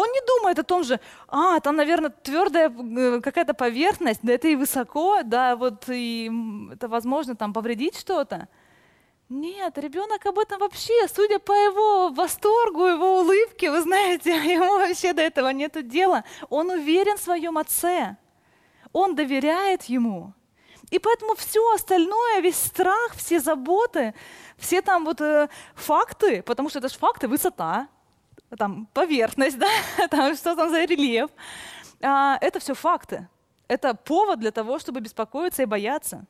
Он не думает о том же, там, наверное, твердая какая-то поверхность, да это и высоко, да, вот и это возможно там повредить что-то. Нет, ребенок об этом вообще, судя по его восторгу, его улыбке, вы знаете, ему вообще до этого нету дела. Он уверен в своем отце, он доверяет ему. И поэтому все остальное, весь страх, все заботы, все там вот факты, потому что это же факты, высота, там поверхность, да, там, что там за рельеф, это все факты. Это повод для того, чтобы беспокоиться и бояться.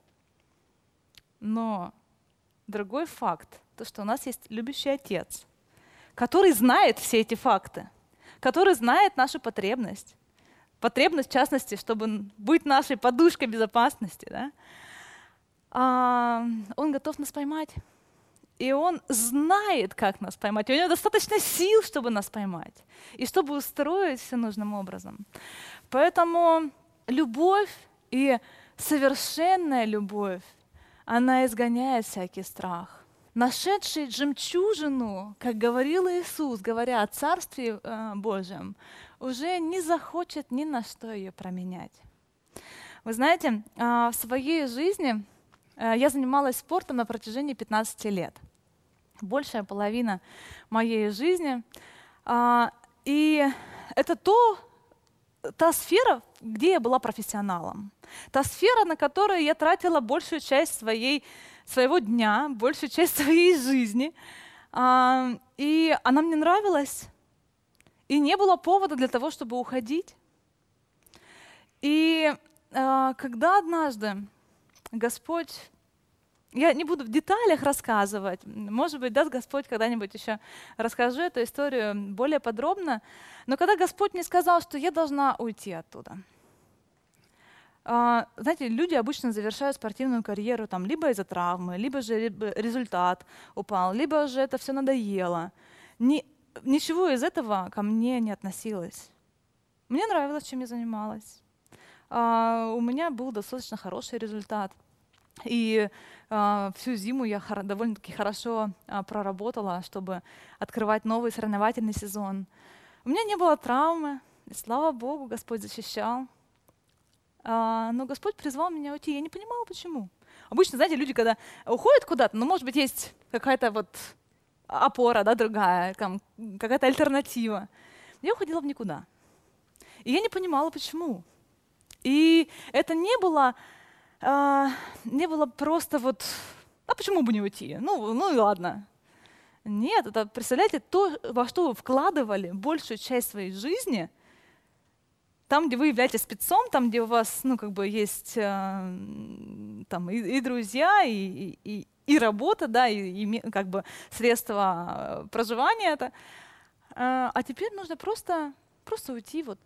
Но другой факт, то, что у нас есть любящий отец, который знает все эти факты, который знает нашу потребность. Потребность, в частности, чтобы быть нашей подушкой безопасности. Да? Он готов нас поймать. И он знает, как нас поймать. У него достаточно сил, чтобы нас поймать. И чтобы устроить все нужным образом. Поэтому любовь и совершенная любовь, она изгоняет всякий страх. Нашедший жемчужину, как говорил Иисус, говоря о Царстве Божьем, уже не захочет ни на что ее променять. Вы знаете, в своей жизни я занималась спортом на протяжении 15 лет. Большая половина моей жизни. И это та сфера, где я была профессионалом. Та сфера, на которую я тратила большую часть своего дня, большую часть своей жизни. И она мне нравилась. И не было повода для того, чтобы уходить. И когда однажды Господь, я не буду в деталях рассказывать, может быть, даст Господь когда-нибудь еще расскажу эту историю более подробно, но когда Господь мне сказал, что я должна уйти оттуда. Знаете, люди обычно завершают спортивную карьеру там, либо из-за травмы, либо же результат упал, либо же это все надоело. Ничего из этого ко мне не относилось. Мне нравилось, чем я занималась. У меня был достаточно хороший результат. И всю зиму я довольно-таки хорошо проработала, чтобы открывать новый соревновательный сезон. У меня не было травмы, и слава Богу, Господь защищал. Но Господь призвал меня уйти. Я не понимала, почему. Обычно, знаете, люди, когда уходят куда-то, может быть, есть какая-то вот опора, да, другая, какая-то альтернатива. Я уходила в никуда. И я не понимала, почему. И это не было просто вот, почему бы не уйти? Ну и ладно. Нет, это, представляете, то, во что вы вкладывали большую часть своей жизни, там, где вы являетесь спецом, там, где у вас, есть там и друзья, и работа, да, и как бы средства проживания это. А теперь нужно просто уйти вот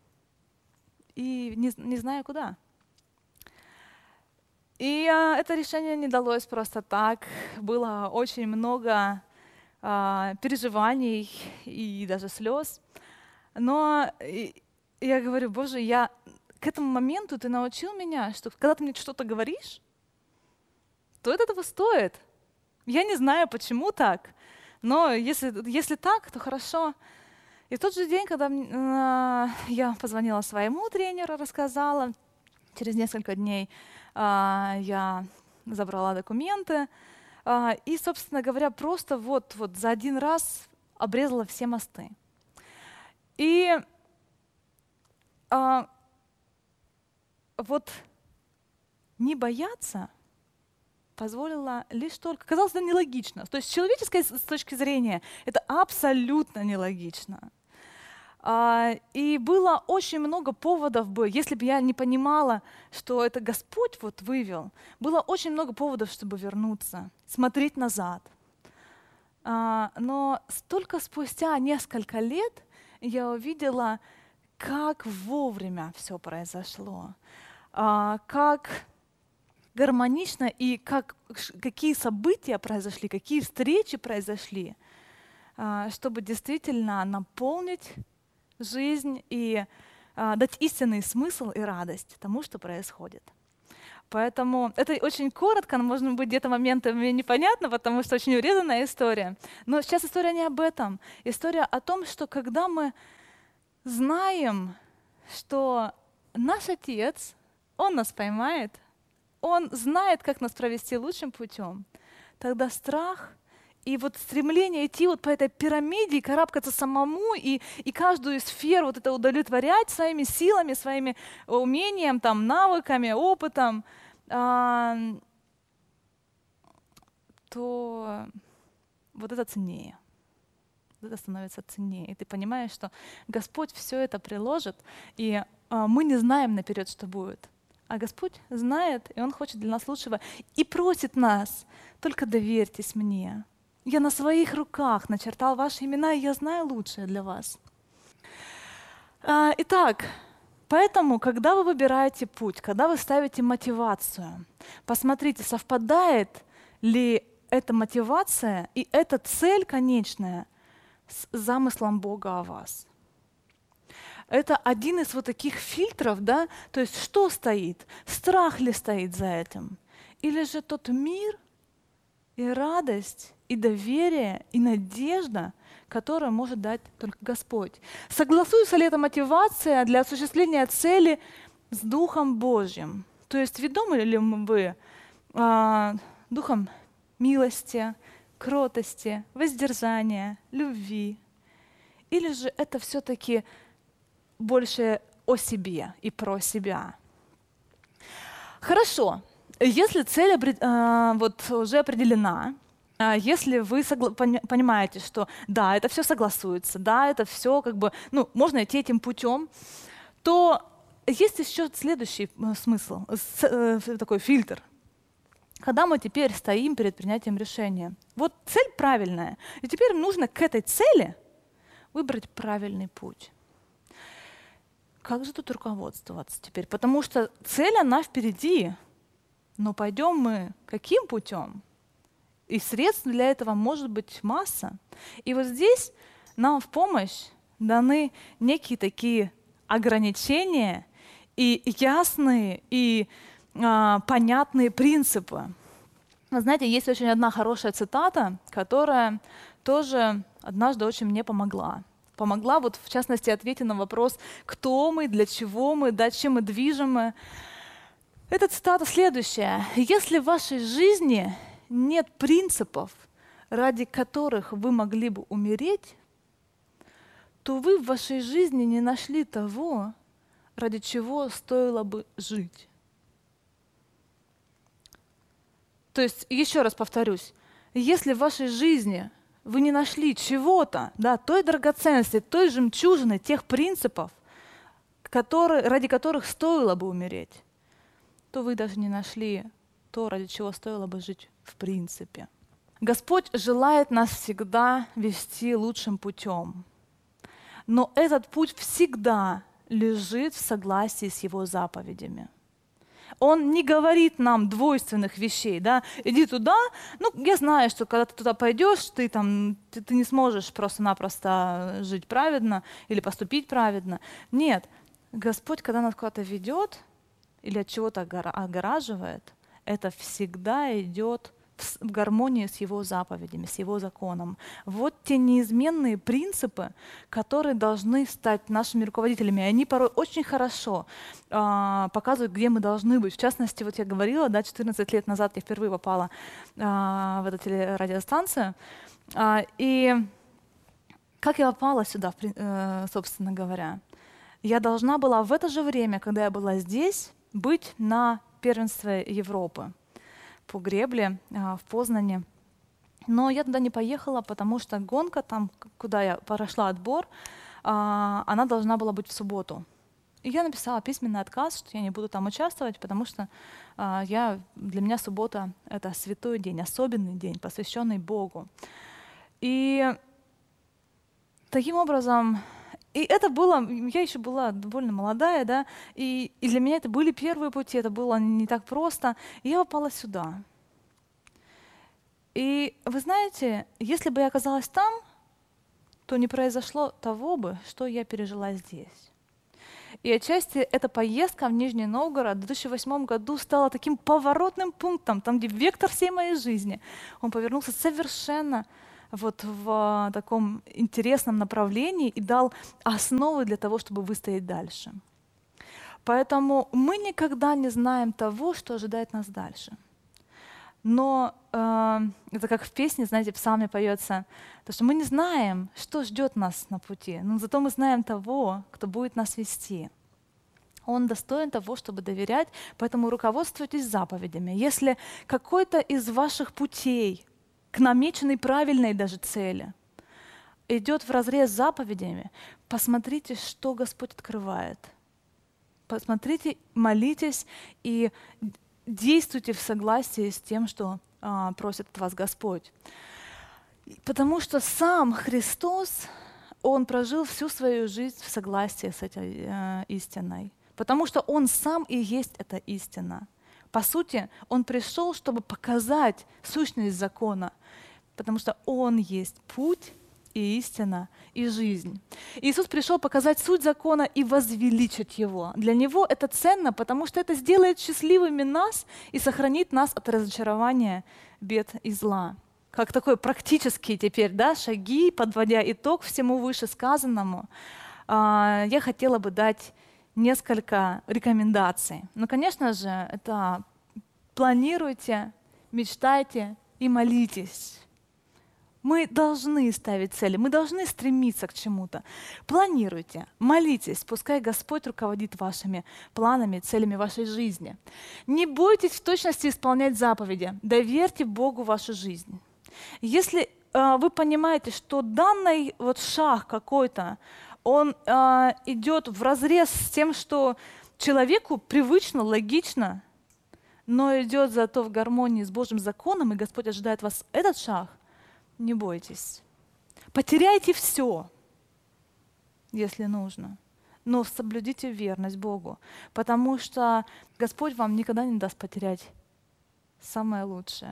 и не знаю куда. И это решение не далось просто так. Было очень много переживаний и даже слез. Но я говорю, Боже, к этому моменту ты научил меня, что когда ты мне что-то говоришь, то это того стоит. Я не знаю, почему так, но если так, то хорошо. И в тот же день, когда я позвонила своему тренеру, рассказала, через несколько дней я забрала документы и, собственно говоря, просто вот за один раз обрезала все мосты. И вот не бояться позволила лишь только... Казалось, это нелогично. То есть с человеческой точки зрения это абсолютно нелогично. И было очень много поводов бы, если бы я не понимала, что это Господь вот вывел, было очень много поводов, чтобы вернуться, смотреть назад. Но только спустя несколько лет я увидела, как вовремя все произошло, как гармонично и какие события произошли, какие встречи произошли, чтобы действительно наполнить жизнь и дать истинный смысл и радость тому, что происходит. Поэтому это очень коротко, но, может быть, где-то моментами непонятно, потому что очень урезанная история. Но сейчас история не об этом. История о том, что когда мы знаем, что наш Отец, Он нас поймает, Он знает, как нас провести лучшим путем, тогда страх и вот стремление идти вот по этой пирамиде и карабкаться самому, и каждую сферу вот это удовлетворять своими силами, своими умением, там, навыками, опытом, то вот это ценнее. Это становится ценнее. И ты понимаешь, что Господь все это приложит, и мы не знаем наперед, что будет. А Господь знает, и Он хочет для нас лучшего. И просит нас: только доверьтесь мне. Я на своих руках начертал ваши имена, и я знаю лучшее для вас. Итак, поэтому, когда вы выбираете путь, когда вы ставите мотивацию, посмотрите, совпадает ли эта мотивация и эта цель конечная с замыслом Бога о вас. Это один из вот таких фильтров, да? То есть что стоит? Страх ли стоит за этим? Или же тот мир и радость, и доверие, и надежда, которую может дать только Господь? Согласуется ли эта мотивация для осуществления цели с Духом Божьим? То есть ведомы ли вы Духом милости, кротости, воздержания, любви? Или же это все-таки больше о себе и про себя? Хорошо, если цель вот уже определена, если вы понимаете, что да, это все согласуется, да, это все как бы, можно идти этим путем, то есть еще следующий смысл, такой фильтр. Когда мы теперь стоим перед принятием решения. Вот цель правильная, и теперь нужно к этой цели выбрать правильный путь. Как же тут руководствоваться теперь? Потому что цель, она впереди, но пойдем мы каким путем? И средств для этого может быть масса. И вот здесь нам в помощь даны некие такие ограничения и ясные, и понятные принципы. Вы знаете, есть очень одна хорошая цитата, которая тоже однажды очень мне помогла. Помогла вот в частности ответить на вопрос, кто мы, для чего мы, да, чем мы движимы. Эта цитата следующая. «Если в вашей жизни нет принципов, ради которых вы могли бы умереть, то вы в вашей жизни не нашли того, ради чего стоило бы жить». То есть, еще раз повторюсь, если в вашей жизни вы не нашли чего-то, да, той драгоценности, той жемчужины, тех принципов, ради которых стоило бы умереть, то вы даже не нашли то, ради чего стоило бы жить в принципе. Господь желает нас всегда вести лучшим путем, но этот путь всегда лежит в согласии с Его заповедями. Он не говорит нам двойственных вещей, да, иди туда, я знаю, что когда ты туда пойдешь, ты не сможешь просто-напросто жить праведно или поступить праведно. Нет, Господь, когда нас куда-то ведет или от чего-то огораживает, это всегда идет в гармонии с Его заповедями, с Его законом. Вот те неизменные принципы, которые должны стать нашими руководителями. Они порой очень хорошо показывают, где мы должны быть. В частности, вот я говорила, 14 лет назад я впервые попала в эту телерадиостанцию. И как я попала сюда, собственно говоря? Я должна была в это же время, когда я была здесь, быть на первенстве Европы по гребле в Познане. Но я туда не поехала, потому что гонка там, куда я прошла отбор, она должна была быть в субботу. И я написала письменный отказ, что я не буду там участвовать, потому что для меня суббота — это святой день, особенный день, посвященный Богу. И таким образом, и это было, я еще была довольно молодая, да, и для меня это были первые пути, это было не так просто. И я попала сюда. И вы знаете, если бы я оказалась там, то не произошло того бы, что я пережила здесь. И отчасти эта поездка в Нижний Новгород в 2008 году стала таким поворотным пунктом, там, где вектор всей моей жизни, он повернулся совершенно вот в таком интересном направлении и дал основы для того, чтобы выстоять дальше. Поэтому мы никогда не знаем того, что ожидает нас дальше. Но это как в песне, знаете, в псалме поется, то, что мы не знаем, что ждет нас на пути, но зато мы знаем того, кто будет нас вести. Он достоин того, чтобы доверять, поэтому руководствуйтесь заповедями. Если какой-то из ваших путей к намеченной правильной даже цели идет вразрез с заповедями, посмотрите, что Господь открывает. Посмотрите, молитесь и действуйте в согласии с тем, что просит от вас Господь. Потому что сам Христос, Он прожил всю свою жизнь в согласии с этой истиной. Потому что Он сам и есть эта истина. По сути, Он пришел, чтобы показать сущность закона, потому что Он есть путь и истина, и жизнь. Иисус пришел показать суть закона и возвеличить его. Для Него это ценно, потому что это сделает счастливыми нас и сохранит нас от разочарования, бед и зла. Как такой практические теперь шаги, подводя итог всему вышесказанному, я хотела бы дать несколько рекомендаций. Но, конечно же, это планируйте, мечтайте и молитесь. Мы должны ставить цели, мы должны стремиться к чему-то. Планируйте, молитесь, пускай Господь руководит вашими планами, целями вашей жизни. Не бойтесь в точности исполнять заповеди, доверьте Богу вашу жизнь. Если вы понимаете, что данный шаг какой-то, он идет вразрез с тем, что человеку привычно, логично, но идет зато в гармонии с Божьим законом, и Господь ожидает вас этот шаг, не бойтесь. Потеряйте все, если нужно, но соблюдите верность Богу, потому что Господь вам никогда не даст потерять самое лучшее.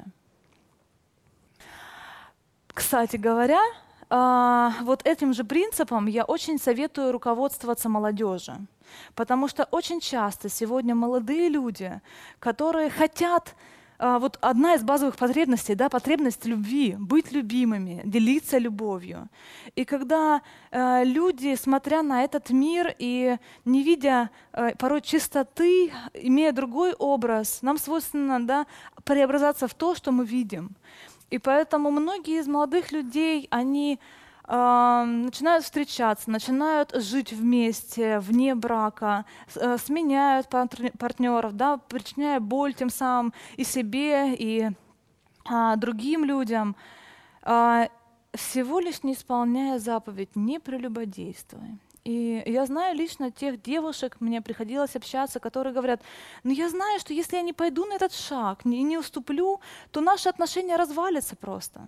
Кстати говоря, вот этим же принципом я очень советую руководствоваться молодежи, потому что очень часто сегодня молодые люди, которые хотят, вот одна из базовых потребностей, потребность любви, быть любимыми, делиться любовью. И когда люди, смотря на этот мир и не видя порой чистоты, имея другой образ, нам свойственно преобразоваться в то, что мы видим. И поэтому многие из молодых людей, они начинают встречаться, начинают жить вместе, вне брака, сменяют партнеров, причиняя боль тем самым и себе, и другим людям, всего лишь не исполняя заповедь «не прелюбодействуй». И я знаю лично тех девушек, мне приходилось общаться, которые говорят, я знаю, что если я не пойду на этот шаг и не уступлю, то наши отношения развалятся просто.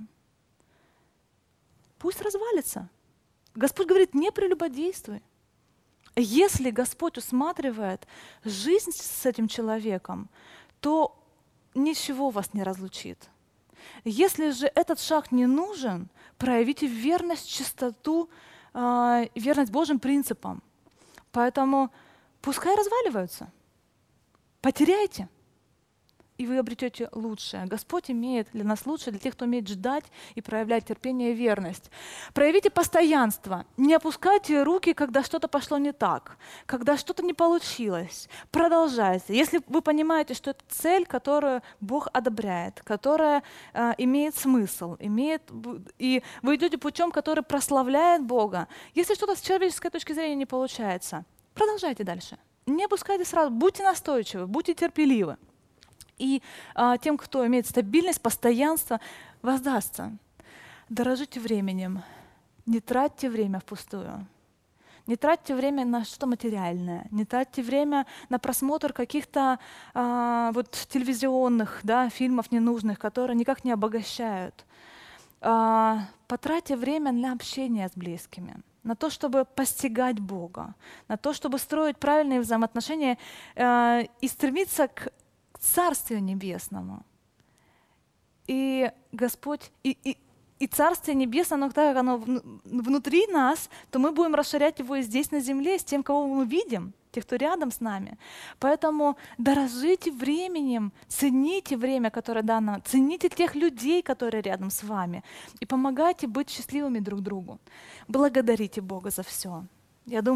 Пусть развалится. Господь говорит, не прелюбодействуй. Если Господь усматривает жизнь с этим человеком, то ничего вас не разлучит. Если же этот шаг не нужен, проявите верность, чистоту, верность Божьим принципам. Поэтому пускай разваливаются. Потеряйте, и вы обретете лучшее. Господь имеет для нас лучшее, для тех, кто умеет ждать и проявлять терпение и верность. Проявите постоянство. Не опускайте руки, когда что-то пошло не так, когда что-то не получилось. Продолжайте. Если вы понимаете, что это цель, которую Бог одобряет, которая имеет смысл, и вы идете путем, который прославляет Бога. Если что-то с человеческой точки зрения не получается, продолжайте дальше. Не опускайте сразу. Будьте настойчивы, будьте терпеливы. И тем, кто имеет стабильность, постоянство, воздастся. Дорожите временем. Не тратьте время впустую. Не тратьте время на что-то материальное. Не тратьте время на просмотр каких-то телевизионных фильмов ненужных, которые никак не обогащают. Потратьте время на общение с близкими, на то, чтобы постигать Бога, на то, чтобы строить правильные взаимоотношения и стремиться к Царствию Небесному. И Господь, и и Царствие Небесное, оно так как оно внутри нас, то мы будем расширять его и здесь на земле, с тем, кого мы видим, тех, кто рядом с нами. Поэтому дорожите временем, цените время, которое дано, цените тех людей, которые рядом с вами, и помогайте быть счастливыми друг другу. Благодарите Бога за все. Я думаю,